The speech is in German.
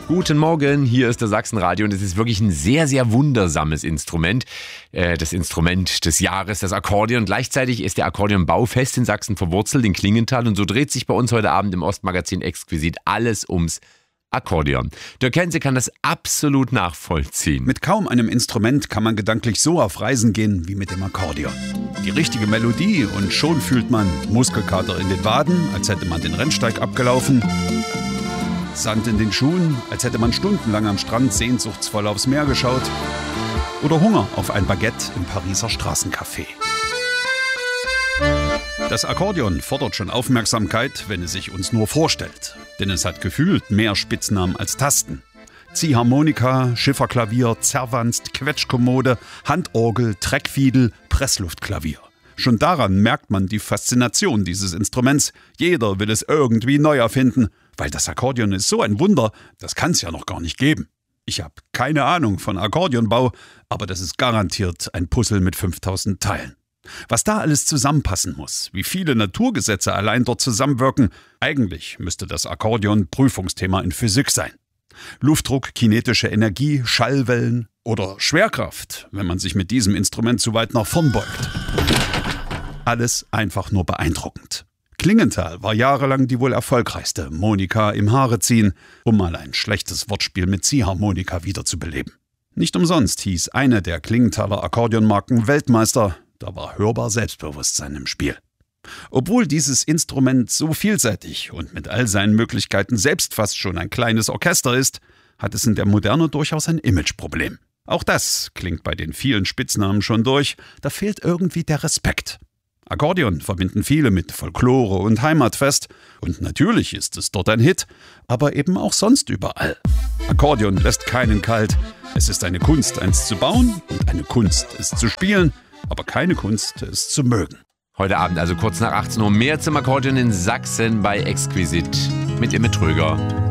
Guten Morgen, hier ist der Sachsenradio und es ist wirklich ein sehr, sehr wundersames Instrument. Das Instrument des Jahres, das Akkordeon. Gleichzeitig ist der Akkordeonbau fest in Sachsen verwurzelt, in Klingenthal. Und so dreht sich bei uns heute Abend im Ostmagazin Exquisit alles ums Akkordeon. Dirk Henze kann das absolut nachvollziehen. Mit kaum einem Instrument kann man gedanklich so auf Reisen gehen wie mit dem Akkordeon. Die richtige Melodie und schon fühlt man Muskelkater in den Waden, als hätte man den Rennsteig abgelaufen. Sand in den Schuhen, als hätte man stundenlang am Strand sehnsuchtsvoll aufs Meer geschaut. Oder Hunger auf ein Baguette im Pariser Straßencafé. Das Akkordeon fordert schon Aufmerksamkeit, wenn es sich uns nur vorstellt. Denn es hat gefühlt mehr Spitznamen als Tasten. Ziehharmonika, Schifferklavier, Zerwanst, Quetschkommode, Handorgel, Treckfiedel, Pressluftklavier. Schon daran merkt man die Faszination dieses Instruments. Jeder will es irgendwie neu erfinden, weil das Akkordeon ist so ein Wunder, das kann es ja noch gar nicht geben. Ich habe keine Ahnung von Akkordeonbau, aber das ist garantiert ein Puzzle mit 5000 Teilen. Was da alles zusammenpassen muss, wie viele Naturgesetze allein dort zusammenwirken, eigentlich müsste das Akkordeon Prüfungsthema in Physik sein. Luftdruck, kinetische Energie, Schallwellen oder Schwerkraft, wenn man sich mit diesem Instrument zu weit nach vorn beugt. Alles einfach nur beeindruckend. Klingenthal war jahrelang die wohl erfolgreichste Monika im Haare ziehen, um mal ein schlechtes Wortspiel mit Ziehharmonika wiederzubeleben. Nicht umsonst hieß eine der Klingenthaler Akkordeonmarken Weltmeister, da war hörbar Selbstbewusstsein im Spiel. Obwohl dieses Instrument so vielseitig und mit all seinen Möglichkeiten selbst fast schon ein kleines Orchester ist, hat es in der Moderne durchaus ein Imageproblem. Auch das klingt bei den vielen Spitznamen schon durch, da fehlt irgendwie der Respekt. Akkordeon verbinden viele mit Folklore und Heimatfest und natürlich ist es dort ein Hit, aber eben auch sonst überall. Akkordeon lässt keinen kalt. Es ist eine Kunst, eins zu bauen und eine Kunst, es zu spielen, aber keine Kunst, es zu mögen. Heute Abend, also kurz nach 18 Uhr, mehr zum Akkordeon in Sachsen bei Exquisit mit Imme Tröger.